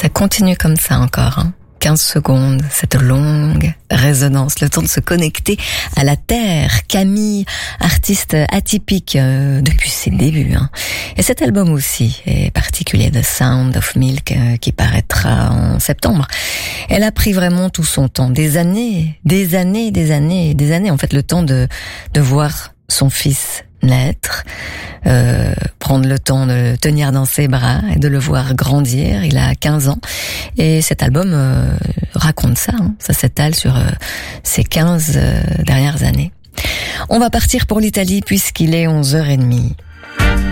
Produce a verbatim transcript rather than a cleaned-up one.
Ça continue comme ça encore, hein. quinze secondes, cette longue résonance, le temps de se connecter à la terre. Camille, artiste atypique euh, depuis ses débuts. Hein. Et cet album aussi est particulier, The Sound of Milk, euh, qui paraîtra en septembre. Elle a pris vraiment tout son temps, des années, des années, des années, des années, en fait, le temps de, de voir son fils naître, euh, prendre le temps de le tenir dans ses bras et de le voir grandir. Il a quinze ans et cet album euh, raconte ça, hein. Ça s'étale sur euh, ces quinze euh, dernières années. On va partir pour l'Italie puisqu'il est onze heures trente.